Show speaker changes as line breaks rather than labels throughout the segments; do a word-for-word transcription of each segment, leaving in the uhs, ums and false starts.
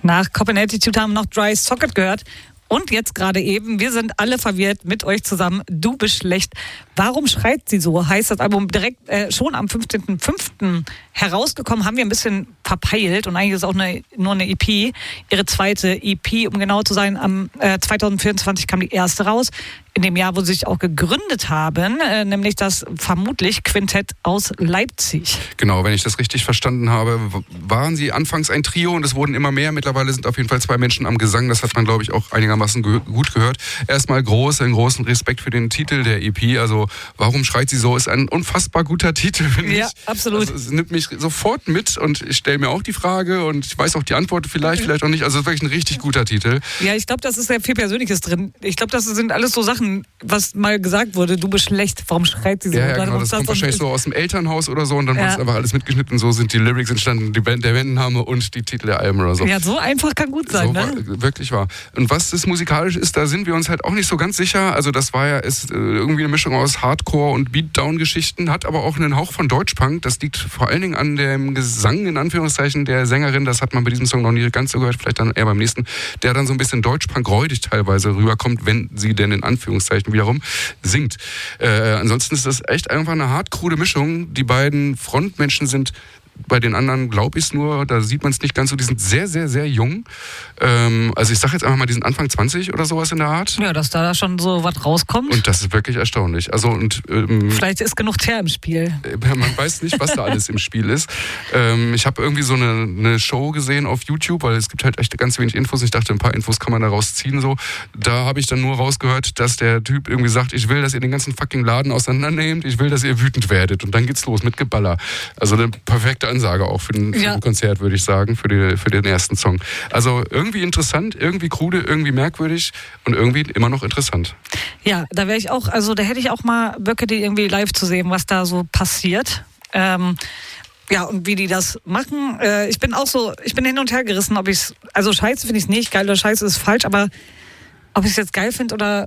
Nach Cop and Attitude haben wir noch Dry Socket gehört. Und jetzt gerade eben, wir sind alle verwirrt mit euch zusammen. Du bist schlecht. Warum schreit sie so? Heißt das Album direkt äh, schon am fünfzehnten fünften herausgekommen, haben wir ein bisschen verpeilt und eigentlich ist es auch eine, nur eine E P. Ihre zweite E P, um genau zu sein, am äh, zwanzig vierundzwanzig kam die erste raus. In dem Jahr, wo sie sich auch gegründet haben, äh, nämlich das vermutlich Quintett aus Leipzig.
Genau, wenn ich das richtig verstanden habe, waren sie anfangs ein Trio und es wurden immer mehr. Mittlerweile sind auf jeden Fall zwei Menschen am Gesang. Das hat man, glaube ich, auch einigermaßen ge- gut gehört. Erstmal großen, großen Respekt für den Titel der E P. Also, warum schreit sie so? Ist ein unfassbar guter Titel, finde ich.
Ja, absolut.
Also, es nimmt mich sofort mit und ich stelle mir auch die Frage und ich weiß auch die Antwort vielleicht, vielleicht auch nicht. Also, es ist wirklich ein richtig guter Titel.
Ja, ich glaube, das ist sehr viel Persönliches drin. Ich glaube, das sind alles so Sachen, was mal gesagt wurde, du bist schlecht, warum schreit sie so?
Ja, ja genau, das, das kommt wahrscheinlich so aus dem Elternhaus oder so und dann ja. wurde es einfach alles mitgeschnitten. So sind die Lyrics entstanden, die Band, der Bandname und die Titel der Alben oder so.
Ja, so einfach kann gut sein,
so
ne?
War, wirklich wahr. Und was das musikalisch ist, da sind wir uns halt auch nicht so ganz sicher. Also das war ja ist äh, irgendwie eine Mischung aus Hardcore und Beatdown-Geschichten, hat aber auch einen Hauch von Deutschpunk. Das liegt vor allen Dingen an dem Gesang, in Anführungszeichen, der Sängerin. Das hat man bei diesem Song noch nie ganz so gehört, vielleicht dann eher beim nächsten, der dann so ein bisschen Deutschpunk-räudig teilweise rüberkommt, wenn sie denn in Anführungszeichen wiederum singt. Äh, ansonsten ist das echt einfach eine hart krude Mischung. Die beiden Frontmenschen sind bei den anderen, glaube ich es nur, da sieht man es nicht ganz so, die sind sehr, sehr, sehr jung. Ähm, also ich sage jetzt einfach mal, die sind Anfang zwanzig oder sowas in der Art.
Ja, dass da schon so was rauskommt.
Und das ist wirklich erstaunlich. Also und ähm,
vielleicht ist genug Teer im Spiel.
Man weiß nicht, was da alles im Spiel ist. Ähm, ich habe irgendwie so eine, eine Show gesehen auf YouTube, weil es gibt halt echt ganz wenig Infos. Ich dachte, ein paar Infos kann man daraus ziehen. So. Da habe ich dann nur rausgehört, dass der Typ irgendwie sagt, ich will, dass ihr den ganzen fucking Laden auseinandernehmt, ich will, dass ihr wütend werdet. Und dann geht's los mit Geballer. Also eine perfekte Ansage auch für ein, für ja. ein Konzert, würde ich sagen, für, die, für den ersten Song. Also irgendwie interessant, irgendwie krude, irgendwie merkwürdig und irgendwie immer noch interessant.
Ja, da wäre ich auch, also da hätte ich auch mal Böcke, die irgendwie live zu sehen, was da so passiert. Ähm, ja, und wie die das machen. Äh, ich bin auch so, ich bin hin und her gerissen, ob ich es, also scheiße finde ich es nicht, geil oder scheiße ist falsch, aber ob ich es jetzt geil finde oder...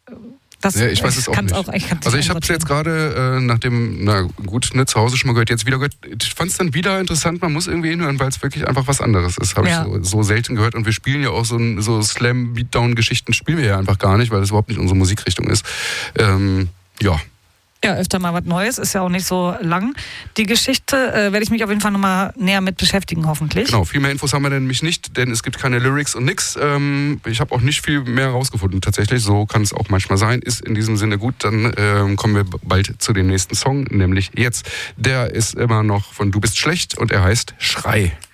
Das,
ja, ich weiß es auch nicht. Auch, ich also ich habe es jetzt gerade, äh, nachdem, na gut, ne, zu Hause schon mal gehört, jetzt wieder gehört, ich fand es dann wieder interessant, man muss irgendwie hinhören, weil es wirklich einfach was anderes ist. Habe ja. ich so, so selten gehört und wir spielen ja auch so, so Slam-Beatdown-Geschichten, spielen wir ja einfach gar nicht, weil das überhaupt nicht unsere Musikrichtung ist. Ähm, ja.
Ja, öfter mal was Neues, ist ja auch nicht so lang. Die Geschichte äh, werde ich mich auf jeden Fall nochmal näher mit beschäftigen, hoffentlich.
Genau, viel mehr Infos haben wir nämlich nicht, denn es gibt keine Lyrics und nix. Ähm, ich habe auch nicht viel mehr rausgefunden, tatsächlich. So kann es auch manchmal sein. Ist in diesem Sinne gut, dann ähm, kommen wir bald zu dem nächsten Song, nämlich jetzt. Der ist immer noch von Du bist schlecht und er heißt Schrei.